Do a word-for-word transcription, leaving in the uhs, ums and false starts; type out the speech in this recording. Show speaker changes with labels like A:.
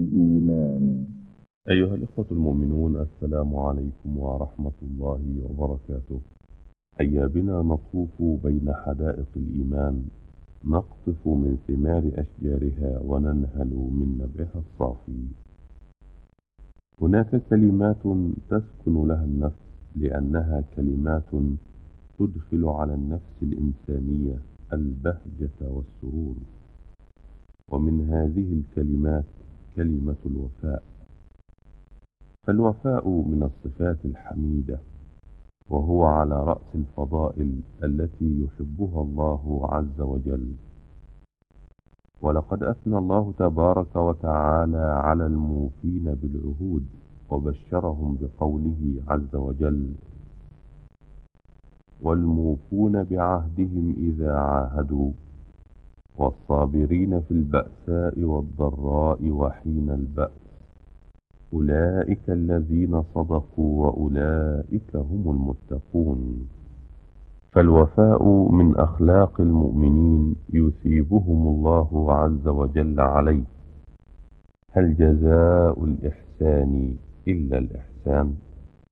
A: الإيمان.
B: أيها الإخوة المؤمنون، السلام عليكم ورحمة الله وبركاته. هيا بنا نطوف بين حدائق الإيمان، نقطف من ثمار أشجارها وننهل من نبعها الصافي. هناك كلمات تسكن لها النفس، لأنها كلمات تدخل على النفس الإنسانية البهجة والسرور. ومن هذه الكلمات كلمة الوفاء. فالوفاء من الصفات الحميدة، وهو على رأس الفضائل التي يحبها الله عز وجل. ولقد أثنى الله تبارك وتعالى على الموفين بالعهود، وبشرهم بقوله عز وجل: والموفون بعهدهم إذا عاهدوا، والصابرين في البأساء والضراء وحين البأس، أولئك الذين صدقوا وأولئك هم المتقون. فالوفاء من أخلاق المؤمنين يثيبهم الله عز وجل عليه. هل جزاء الإحسان إلا الإحسان؟